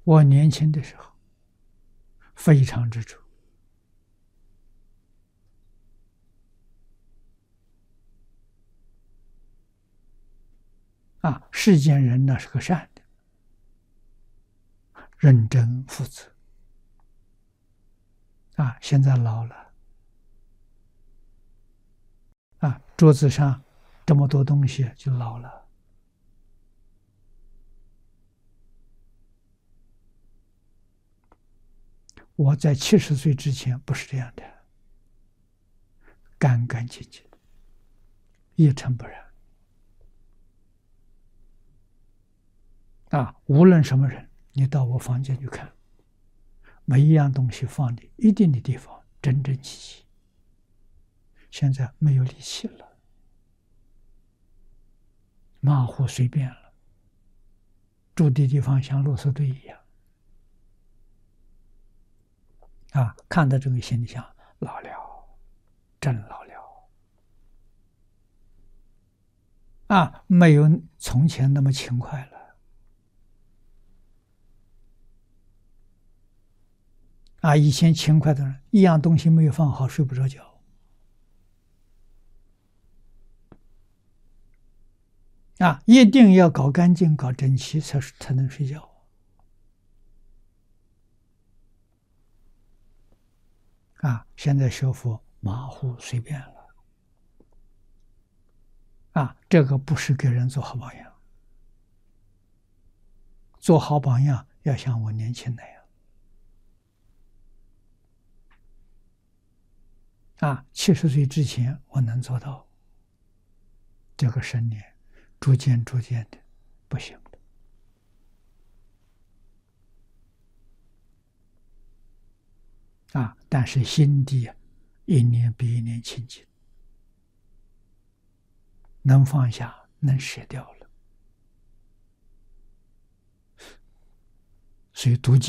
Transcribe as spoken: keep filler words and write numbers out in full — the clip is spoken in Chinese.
我年轻的时候非常执着啊，世间人呢是个善的，认真负责啊。现在老了啊，桌子上这么多东西就老了。我在七十岁之前不是这样的，干干净净，一尘不染啊！无论什么人，你到我房间去看，每一样东西放的一定的地方，整整齐齐。现在没有力气了，马虎随便了，住的地方像啰嗦堆一样啊！看到这个心里想，老了，真老了啊！没有从前那么勤快了。啊，以前勤快的人，一样东西没有放好，睡不着觉。啊，一定要搞干净、搞整齐，才才能睡觉。啊，现在学佛马虎随便了。啊，这个不是给人做好榜样。做好榜样要像我年轻那样。啊，七十岁之前我能做到，这个十年逐渐逐渐的不行的。啊，但是心地啊，一年比一年清净，能放下，能舍掉了，所以读经。